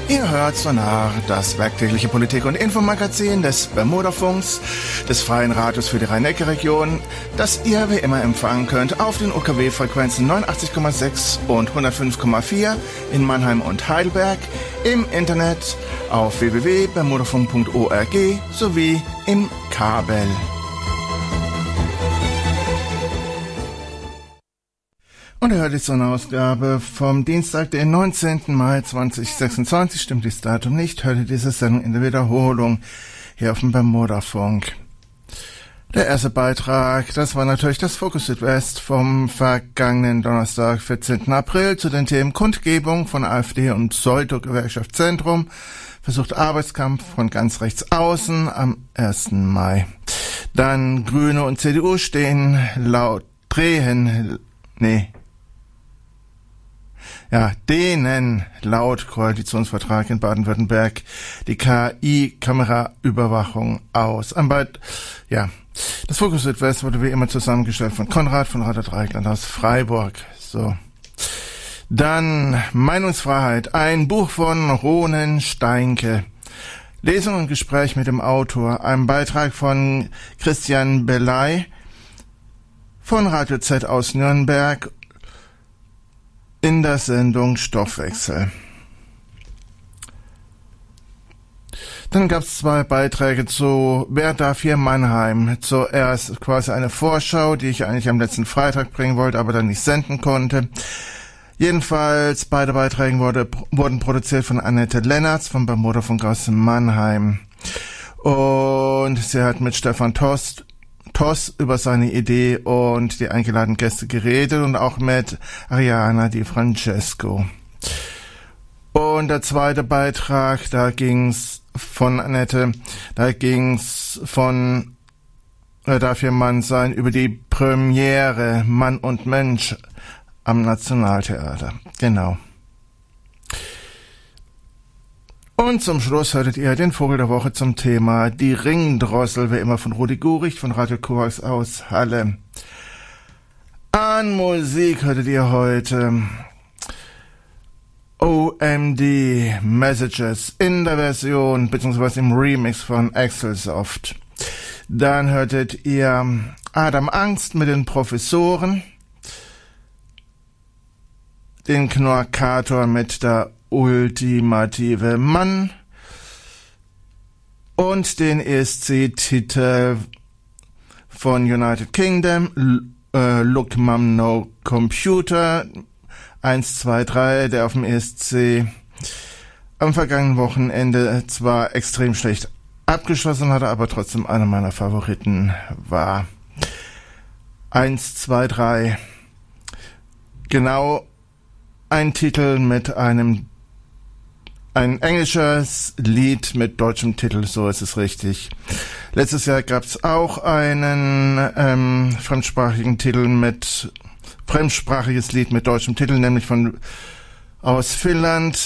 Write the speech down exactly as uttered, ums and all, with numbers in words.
Ihr hört Sonar, das werktägliche Politik- und Infomagazin des Bermudafunks, des Freien Radios für die Rhein-Neckar-Region, das ihr wie immer empfangen könnt auf den U K W-Frequenzen neunundachtzig Komma sechs und hundertfünf Komma vier in Mannheim und Heidelberg, im Internet auf w w w punkt bermudafunk punkt org sowie im Kabel. Und ihr hört jetzt so eine Ausgabe vom Dienstag, den neunzehnten Mai zweitausendsechsundzwanzig, stimmt das Datum nicht, hört ihr diese Sendung in der Wiederholung hier auf dem Bermudafunk. Der erste Beitrag, das war natürlich das Fokus Südwest vom vergangenen Donnerstag, vierzehnten April, zu den Themen Kundgebung von AfD und Pseudo-Gewerkschaftszentrum, versucht Arbeitskampf von ganz rechts außen am ersten Mai. Dann Grüne und C D U stehen laut drehen, nee, Ja, denen laut Koalitionsvertrag in Baden-Württemberg die K I-Kameraüberwachung aus. Am Beit, ja, das Fokus Südwest wurde wie immer zusammengestellt von Konrad von Radio Dreieckland aus Freiburg. So. Dann Meinungsfreiheit, ein Buch von Ronen Steinke. Lesung und Gespräch mit dem Autor, ein Beitrag von Christian Belay von Radio Z aus Nürnberg in der Sendung Stoffwechsel. Dann gab es zwei Beiträge zu Wer darf hier Mannheim? Zuerst quasi eine Vorschau, die ich eigentlich am letzten Freitag bringen wollte, aber dann nicht senden konnte. Jedenfalls, beide Beiträge wurde, wurden produziert von Annette Lennertz vom Bermudafunk aus Mannheim. Und sie hat mit Stefan Tost Toss über seine Idee und die eingeladenen Gäste geredet und auch mit Ariana Di Francesco. Und der zweite Beitrag, da ging's von Annette, da ging's von Wer darf hier Mann sein, über die Premiere Mann und Mensch am Nationaltheater. Genau. Und zum Schluss hörtet ihr den Vogel der Woche zum Thema Die Ringdrossel, wie immer von Rudi Guricht von Radio Kovacs aus Halle. An Musik hörtet ihr heute O M D Messages in der Version beziehungsweise im Remix von Axel Soft. Dann hörtet ihr Adam Angst mit den Professoren, den Knorkator mit der Ultimative Mann und den E S C-Titel von United Kingdom, äh, Look Mum No Computer eins, zwei, drei, der auf dem E S C am vergangenen Wochenende zwar extrem schlecht abgeschlossen hatte, aber trotzdem einer meiner Favoriten war. eins, zwei, drei. Genau ein Titel mit einem Ein englisches Lied mit deutschem Titel, so ist es richtig. Letztes Jahr gab es auch einen ähm, fremdsprachigen Titel mit fremdsprachiges Lied mit deutschem Titel, nämlich von aus Finnland.